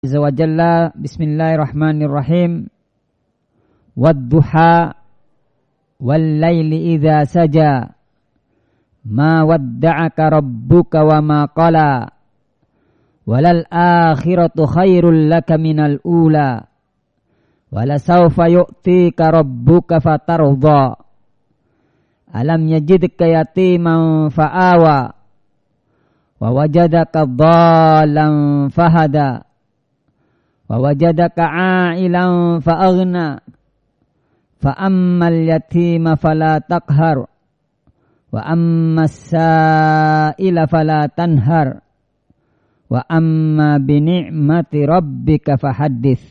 Azza wa Jalla, bismillahirrahmanirrahim. Wadduha wal laili idza saja, ma wadda'aka rabbuka wa ma qala, walal akhiratu khairul laka minal ula, wala sawfa yu'tika rabbuka fatarda, alam yajidka yatiman fa'awa, wa wajadaka dhalan fahada, wa wajadaka 'ailan fa'aghna, fa ammal yatima fala taqhar, wa ammas sa'ila fala tanhar, wa amma bi ni'mati rabbika fahaddits.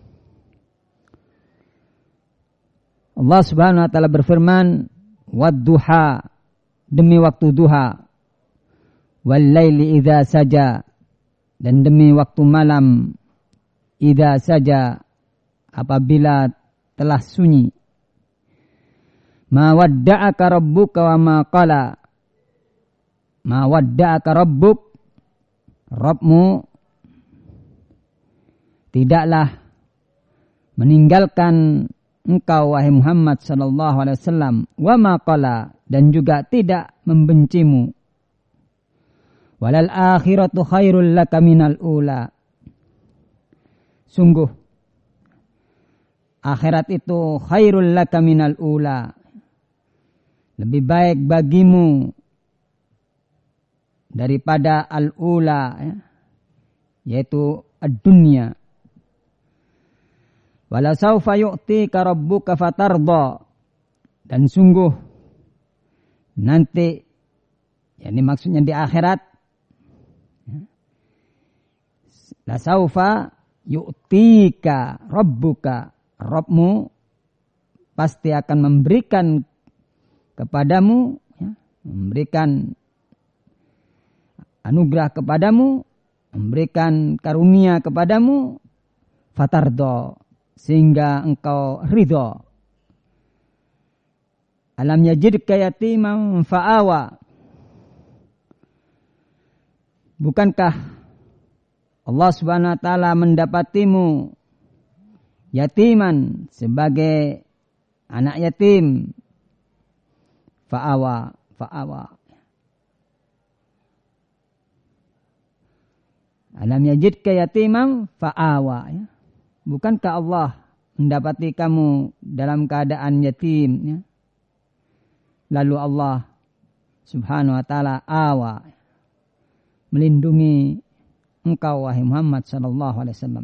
Allah Subhanahu wa taala berfirman, wadduha, demi waktu duha, wal laili idza saja, dan demi waktu malam, idza saja, apabila telah sunyi. Ma wadda'aka rabbuka wa ma qala, ma wadda'aka rabbuk, Rabbmu tidaklah meninggalkan engkau wahai Muhammad sallallahu alaihi wasallam, wa ma qala, dan juga tidak membencimu. Walal akhiratu khairul laka minal ula, sungguh akhirat itu khairul laka minal ula, lebih baik bagimu daripada al-ula, yaitu ad-dunya. Wala sawfa yu'tika rabbuka fatarda, dan sungguh nanti, ini maksudnya di akhirat, la sawfa yu'tika rabbuka, Rabbmu pasti akan memberikan kepadamu, memberikan anugerah kepadamu, memberikan karunia kepadamu, fatardo, sehingga engkau ridho. Alam yajidka yatiman fa'awa, bukankah Allah Subhanahu wa taala mendapatimu yatiman, sebagai anak yatim, fa'awa, alam yajidka yatiman fa'awa, bukankah Allah mendapati kamu dalam keadaan yatim, lalu Allah Subhanahu wa taala awa, melindungi engkau wahai Muhammad sallallahu alaihi wasallam.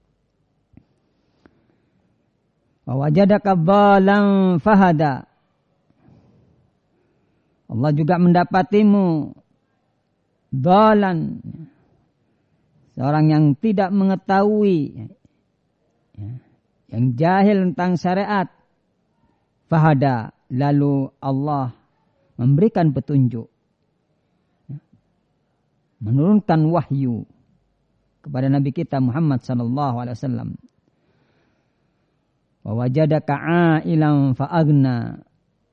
Wa wajadaka dhalan fahada, Allah juga mendapatimu dhalan, seorang yang tidak mengetahui, yang jahil tentang syariat, fahada, lalu Allah memberikan petunjuk, menurunkan wahyu kepada Nabi kita Muhammad sallallahu alaihi wasallam. Wa wajadaka 'ailan fa'aghna,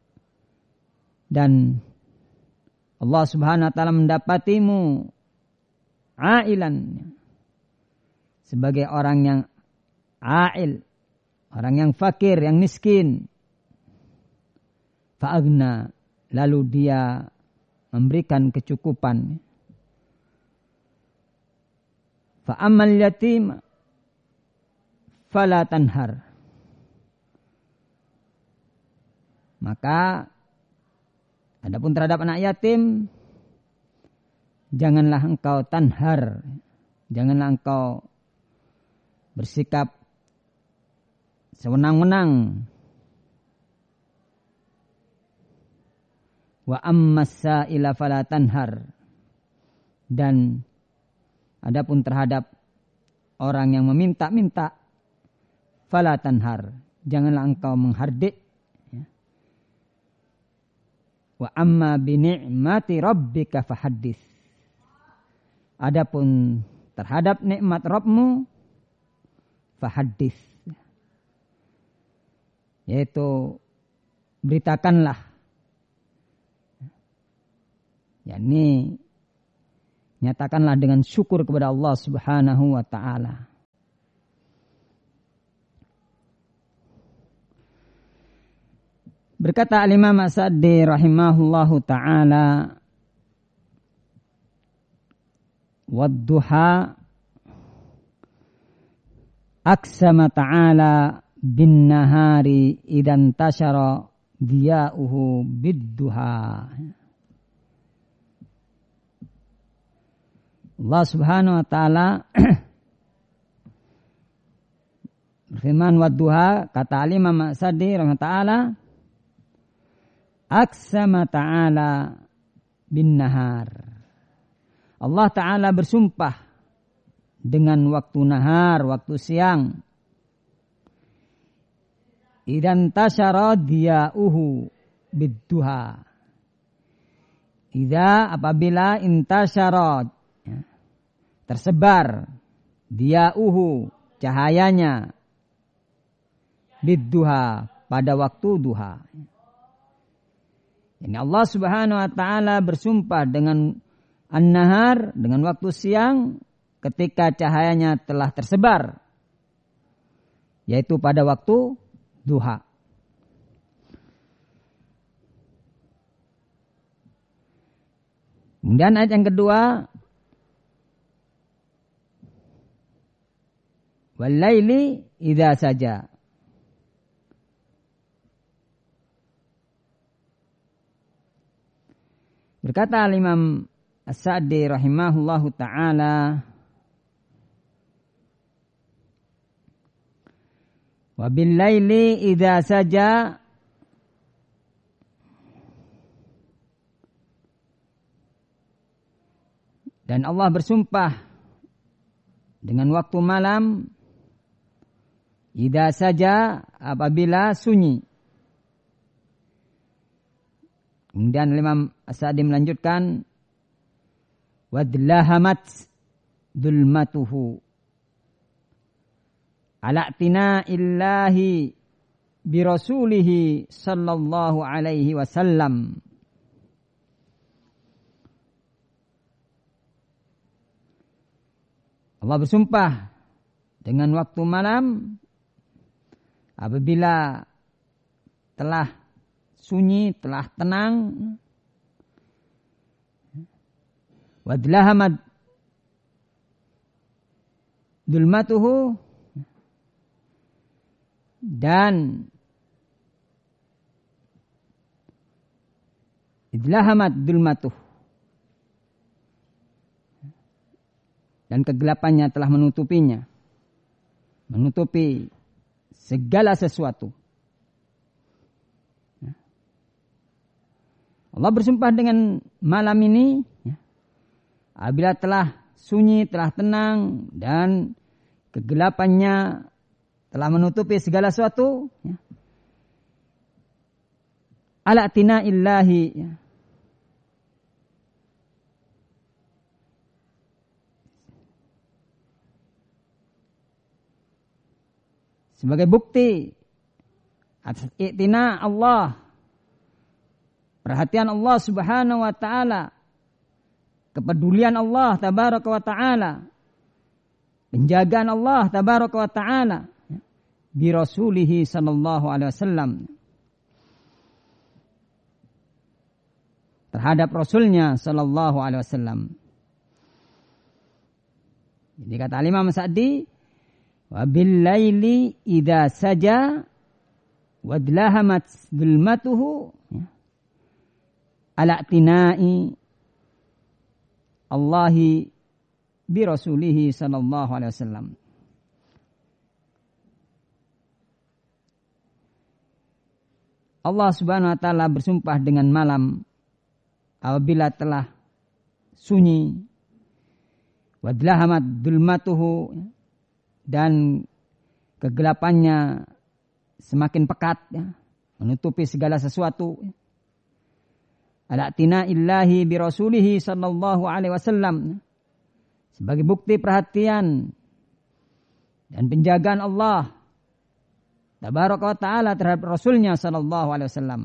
dan Allah Subhanahu wa taala mendapatimu 'ailan, sebagai orang yang 'ail, orang yang fakir, yang miskin. Fa'aghna, lalu dia memberikan kecukupan. Fa'ammal yatim fala tanhar, maka adapun terhadap anak yatim, janganlah engkau tanhar, janganlah engkau bersikap sewenang-wenang. Wa ammas sa'ila fala tanhar, dan adapun terhadap orang yang meminta-minta, fala tanhar, janganlah engkau menghardik. Wa amma bi ni'mati rabbika fahaddits, adapun terhadap nikmat Rabbmu, fahaddits, yaitu beritakanlah, yakni nyatakanlah dengan syukur kepada Allah Subhanahu wa taala. Berkata Al-Imam As-Sa'di rahimahullahu ta'ala, "Wad-duha aqsama ta'ala bin nahari idan tashara diya'uhu bid-duha." Allah Subhanahu wa ta'ala berfirman, "Wad-duha," kata Al-Imam As-Sa'di rahimahullahu ta'ala, aqsama ta'ala bin nahar. Allah Ta'ala bersumpah dengan waktu nahar, waktu siang. Idan tasyara diya'uhu bidduha. Apabila intasyara, tersebar, diya'uhu, cahayanya, bidduha, pada waktu duha. Ini Allah Subhanahu wa ta'ala bersumpah dengan an-nahar, dengan waktu siang, ketika cahayanya telah tersebar, yaitu pada waktu duha. Kemudian ayat yang kedua, wal-laili idza saja. Berkata Imam As-Sa'di rahimahullahu ta'ala, wa bil laili idza saja, dan Allah bersumpah dengan waktu malam, idza saja, apabila sunyi. Kemudian Imam As-Sa'di melanjutkan, wadlahamat dulmatuhu ala tina illahi bi rasulihi sallallahu alaihi wasallam. Allah bersumpah dengan waktu malam apabila telah sunyi, telah tenang. Wadlahamad dulmatuhu, dan idlahamad dulmatuh, dan kegelapannya telah menutupinya, menutupi segala sesuatu. Allah bersumpah dengan malam ini, apabila telah sunyi, telah tenang, dan kegelapannya telah menutupi segala sesuatu, ala tina illahi, sebagai bukti atas i'tina Allah, perhatian Allah Subhanahu wa ta'ala, kepedulian Allah tabaraka wa ta'ala, penjagaan Allah tabaraka wa ta'ala bi rasulihi sallallahu alaihi wasallam, terhadap rasulnya sallallahu alaihi wasallam. Jadi kata Imam Sa'di, wa bil laili idza saja wadlahamat zulmatuhu ala tinai Allahi bi rasulihi sallallahu alaihi wasallam. Allah Subhanahu wa taala bersumpah dengan malam apabila telah sunyi, wadlahamat dulmatuhu, dan kegelapannya semakin pekat, menutupi segala sesuatu. Ala tina illahi bi rasulihi sallallahu alaihi wasallam, sebagai bukti perhatian dan penjagaan Allah tabaraka wa taala terhadap rasulnya sallallahu alaihi wasallam.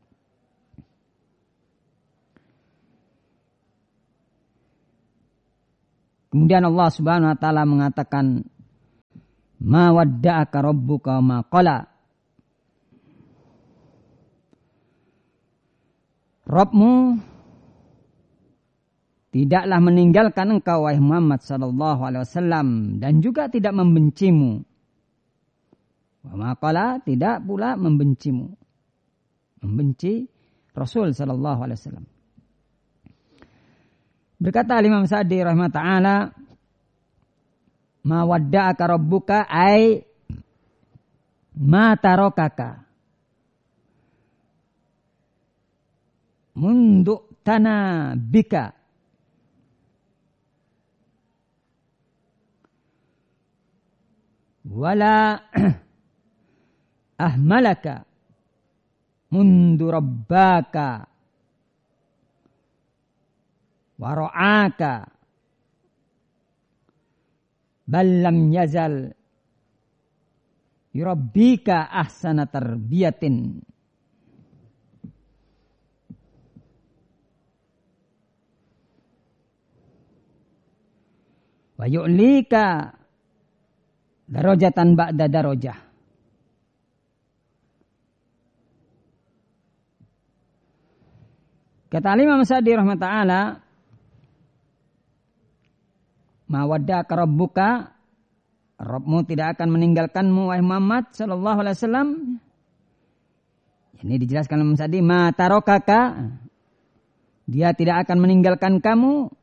Kemudian Allah Subhanahu wa taala mengatakan, ma wadda'aka rabbuka ma qala. Rabbmu tidaklah meninggalkan engkau wahai Muhammad sallallahu alaihi wasallam dan juga tidak membencimu. Wa ma qala, tidak pula membencimu. Membenci Rasul sallallahu alaihi wasallam. Berkata Imam Sa'di rahimahullah taala, ma wadda'aka rabbuka ay ma tarakaka mundu tana bika wala ahmalaka mundu rabbaka wara'aka bal lam yazal yurabbika ahsana tarbiyatin. Wa yu'lika darajatan ba'da darajah. Kata Imam Sa'di rahimahullah taala, ma wadda'aka rabbuka, Rabbmu tidak akan meninggalkanmu wahai Muhammad sallallahu alaihi wasallam. Ini dijelaskan Imam Sa'di, ma tarakaka, dia tidak akan meninggalkan kamu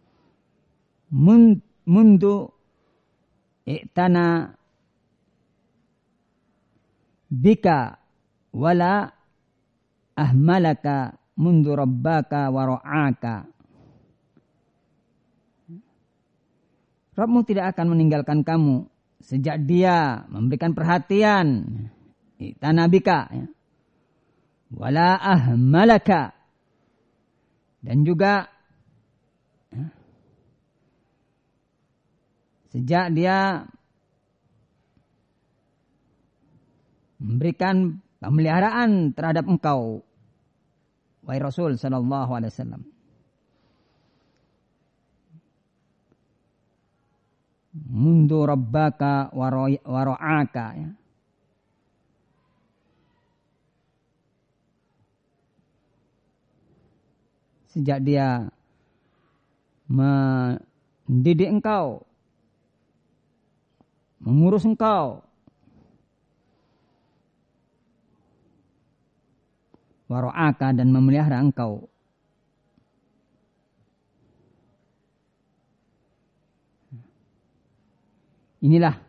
mundu i'tana bika wala ahmalaka mundu rabbaka wa ra'aka. Rabbmu tidak akan meninggalkan kamu sejak dia memberikan perhatian i'tana bika wala ahmalaka, dan juga sejak dia memberikan pemeliharaan terhadap engkau wahai Rasul sallallahu alaihi wasallam. Mundu rabbaka wa ra'aka, ya. Sejak dia mendidik engkau, mengurus engkau, wara'aka, dan memelihara engkau. Inilah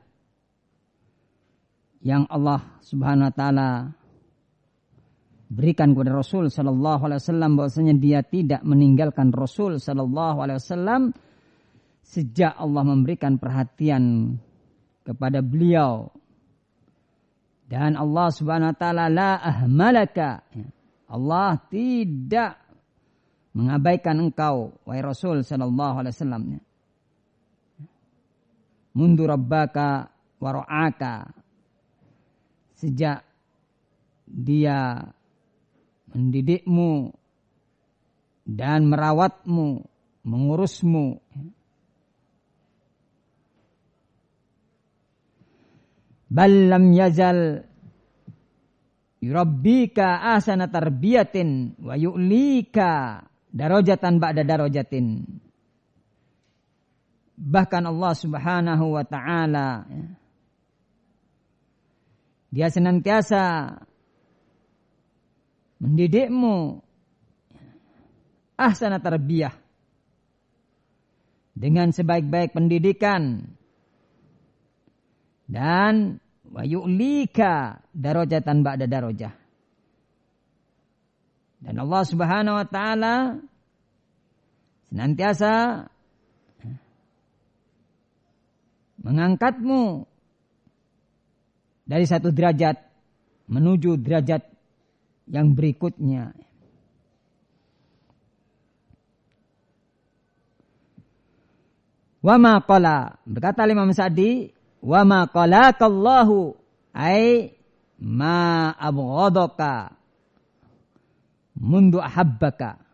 yang Allah Subhanahu wa taala berikan kepada Rasul sallallahu alaihi wasallam, bahwasanya dia tidak meninggalkan Rasul sallallahu alaihi wasallam sejak Allah memberikan perhatian kepada beliau. Dan Allah Subhanahu wa taala la ahmalaka, Allah tidak mengabaikan engkau wahai Rasul sallallahu alaihi wasallam. Mundu rabbaka wa ra'aka, sejak dia mendidikmu dan merawatmu, mengurusmu. Bal lam yazal yurabbika ahsana tarbiyatin wa yu'lika darajatan ba'da darajatin. Bahkan Allah Subhanahu wa taala, dia senantiasa mendidikmu ahsana tarbiyah, dengan sebaik-baik pendidikan, dan wa yu'lika darajatan ba'da darajah. Dan Allah Subhanahu wa taala senantiasa mengangkatmu dari satu derajat menuju derajat yang berikutnya. Wa ma qala, berkata Imam Sa'di, wa ma qalaqallahu ay ma abghadaka mundu ahabbaka.